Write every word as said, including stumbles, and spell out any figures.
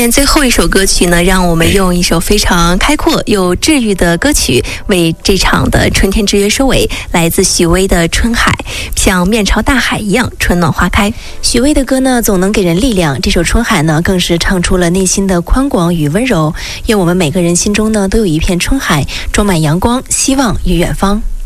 天最后一首歌曲呢，让我们用一首非常开阔又治愈的歌曲为这场的春天之约收尾。来自许巍的《春海》，像面朝大海一样春暖花开。 许巍的歌呢，总能给人力量，这首《春海》呢，更是唱出了内心的宽广与温柔。愿我们每个人心中呢，都有一片春海，装满阳光、希望与远方。